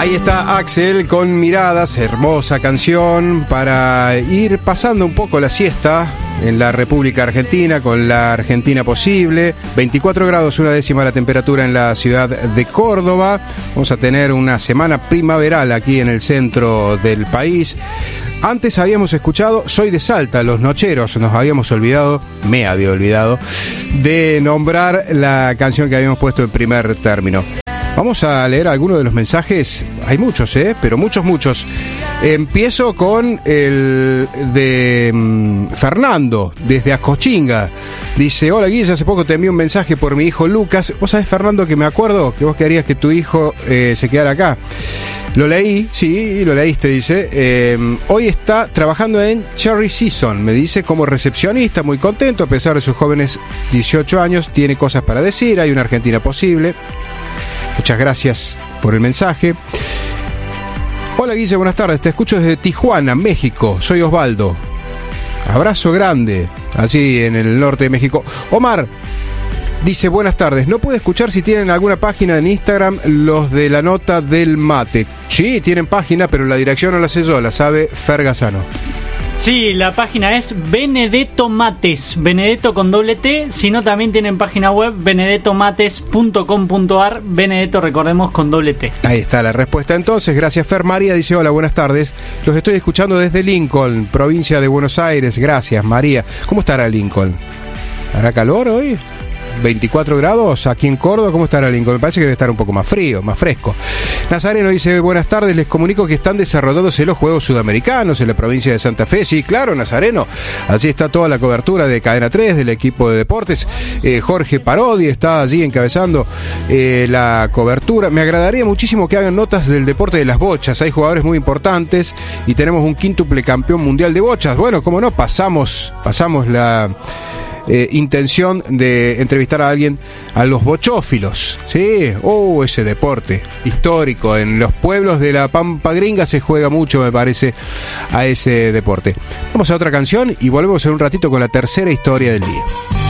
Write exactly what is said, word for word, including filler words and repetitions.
Ahí está Axel con Miradas, hermosa canción para ir pasando un poco la siesta en la República Argentina, con la Argentina posible. veinticuatro grados, una décima la temperatura en la ciudad de Córdoba. Vamos a tener una semana primaveral aquí en el centro del país. Antes habíamos escuchado Soy de Salta, Los Nocheros. Nos habíamos olvidado, me había olvidado, de nombrar la canción que habíamos puesto en primer término. Vamos a leer algunos de los mensajes. Hay muchos, ¿eh? Pero muchos, muchos. Empiezo con el de um, Fernando, desde Acochinga. Dice: hola Guille, hace poco te envié un mensaje por mi hijo Lucas. Vos sabés, Fernando, que me acuerdo que vos querías que tu hijo eh, se quedara acá. Lo leí, sí, lo leíste, dice. Eh, hoy está trabajando en Cherry Season, me dice, como recepcionista, muy contento, a pesar de sus jóvenes dieciocho años, tiene cosas para decir, hay una Argentina posible. Muchas gracias por el mensaje. Hola Guille, buenas tardes, te escucho desde Tijuana, México, soy Osvaldo. Abrazo grande, así en el norte de México. Omar dice: buenas tardes, no puedo escuchar si tienen alguna página en Instagram los de la nota del mate. Sí, tienen página, pero la dirección no la sé yo, la sabe Fer Gazzano. Sí, la página es Benedetto Mates, Benedetto con doble T, sino también tienen página web benedetto mates punto com punto a r, Benedetto, recordemos, con doble T. Ahí está la respuesta entonces, gracias Fer. María dice: hola, buenas tardes, los estoy escuchando desde Lincoln, provincia de Buenos Aires, gracias María. ¿Cómo estará Lincoln? ¿Hará calor hoy? veinticuatro grados aquí en Córdoba. ¿Cómo estará Lincoln? Me parece que debe estar un poco más frío, más fresco. Nazareno dice: buenas tardes, les comunico que están desarrollándose los Juegos Sudamericanos en la provincia de Santa Fe. Sí, claro, Nazareno, allí está toda la cobertura de Cadena tres del equipo de deportes. eh, Jorge Parodi está allí encabezando eh, la cobertura. Me agradaría muchísimo que hagan notas del deporte de las bochas, hay jugadores muy importantes y tenemos un quíntuple campeón mundial de bochas. Bueno, cómo no, pasamos, pasamos la Eh, intención de entrevistar a alguien, a los bochófilos, ¿sí? Oh, ese deporte histórico. En los pueblos de la Pampa Gringa se juega mucho, me parece, a ese deporte. Vamos a otra canción y volvemos en un ratito con la tercera historia del día.